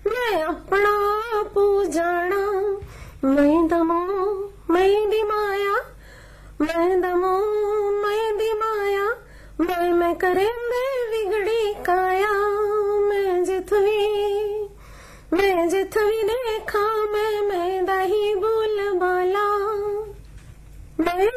मैं अपना पूजाना, मैं दमो मैं दी माया, मैं दमो मैं दी माया, मैं करे मैं बिगड़ी काया, मैं जिथवी देखा मैं दाही बोल बाला, मैं